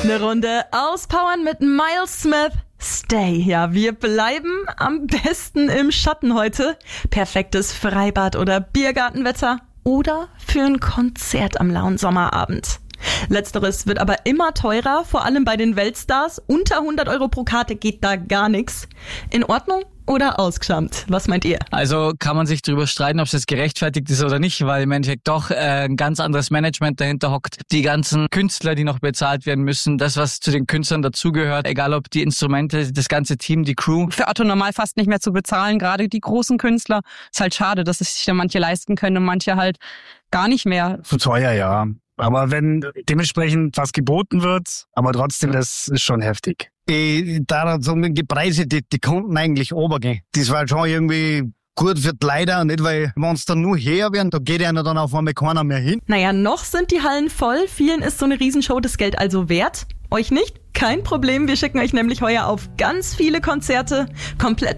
Eine Runde auspowern mit Miles Smith. Stay. Ja, wir bleiben am besten im Schatten heute. Perfektes Freibad- oder Biergartenwetter oder für ein Konzert am lauen Sommerabend. Letzteres wird aber immer teurer, vor allem bei den Weltstars. Unter 100 Euro pro Karte geht da gar nichts. In Ordnung oder ausgeschammt? Was meint ihr? Also kann man sich darüber streiten, ob es jetzt gerechtfertigt ist oder nicht, weil im Endeffekt doch ein ganz anderes Management dahinter hockt. Die ganzen Künstler, die noch bezahlt werden müssen, das, was zu den Künstlern dazugehört, egal ob die Instrumente, das ganze Team, die Crew. Für Otto normal fast nicht mehr zu bezahlen, gerade die großen Künstler. Ist halt schade, dass es sich dann manche leisten können und manche halt gar nicht mehr. Zu teuer, ja. Aber wenn dementsprechend was geboten wird, aber trotzdem, das ist schon heftig. Da sagen die Preise, die konnten eigentlich runtergehen. Das war schon irgendwie gut für die Leute, nicht? Weil wenn es dann nur her werden, da geht ja dann auf einmal keiner mehr hin. Naja, noch sind die Hallen voll. Vielen ist so eine Riesenshow das Geld also wert. Euch nicht? Kein Problem, wir schicken euch nämlich heuer auf ganz viele Konzerte komplett